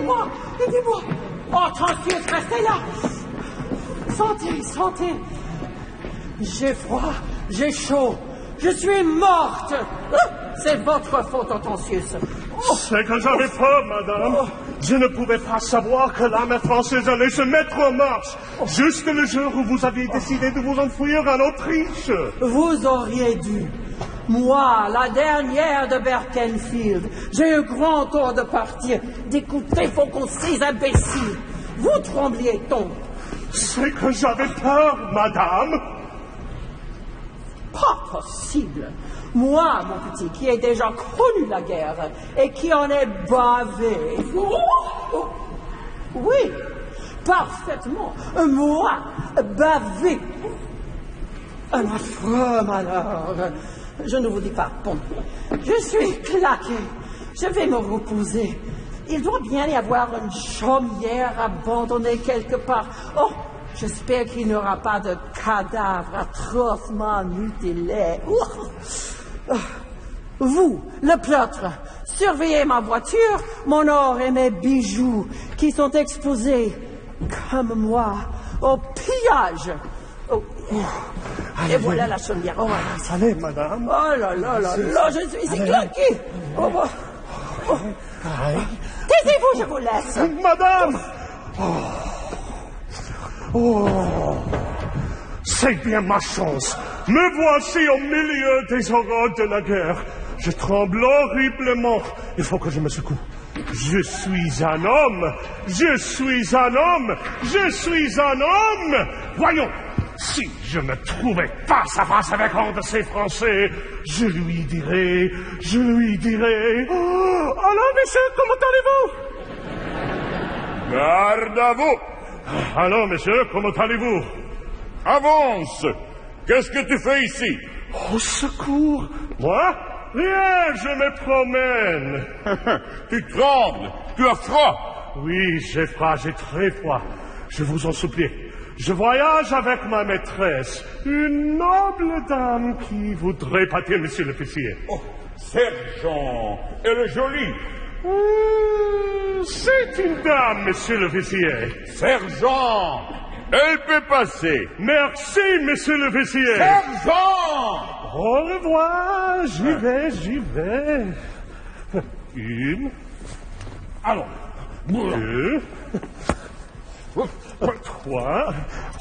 Aidez-moi, aidez-moi. Oh, tranquille, restez là. Sentez, sentez. J'ai froid, j'ai chaud, je suis morte. C'est votre faute, Hortensius. C'est que j'avais peur, madame. Je ne pouvais pas savoir que l'armée française allait se mettre en marche, juste le jour où vous aviez décidé de vous enfuir en Autriche. Vous auriez dû. Moi, la dernière de Berkenfield, j'ai eu grand tort de partir, d'écouter vos ces imbéciles. Vous trembliez donc. C'est que j'avais peur, madame. Pas possible. Moi, mon petit, qui ai déjà connu la guerre et qui en ai bavé. Oui, parfaitement. Moi, bavé. Un affreux malheur. Je ne vous dis pas. Bon, je suis claqué. Je vais me reposer. Il doit bien y avoir une chaumière abandonnée quelque part. Oh, j'espère qu'il n'y aura pas de cadavres atrocement mutilés. Vous, le plâtre, surveillez ma voiture, mon or et mes bijoux qui sont exposés, comme moi, au pillage. Et voilà la chaumière. Oh, Allez, madame. Oh là là là là, je suis ici claqué. Taisez-vous, je vous laisse. Madame. C'est bien ma chance. Me voici au milieu des horreurs de la guerre. Je tremble horriblement. Il faut que je me secoue. Je suis un homme. Je suis un homme. Je suis un homme. Voyons. Si je me trouvais face à face avec un de ces Français, je lui dirais... Oh, alors, monsieur, comment allez-vous? Garde à vous. Alors, monsieur, comment allez-vous? Avance. Qu'est-ce que tu fais ici? Au secours. Moi? Rien, je me promène. Tu trembles. Tu as froid. Oui, j'ai froid, j'ai très froid. Je vous en supplie. Je voyage avec ma maîtresse, une noble dame qui voudrait pâtir, monsieur l'officier. Oh, sergent, elle est jolie. C'est une dame, monsieur l'officier. Sergent, elle peut passer. Merci, monsieur l'officier. Sergent! Au revoir, j'y vais. Une. Allons. Deux. 3,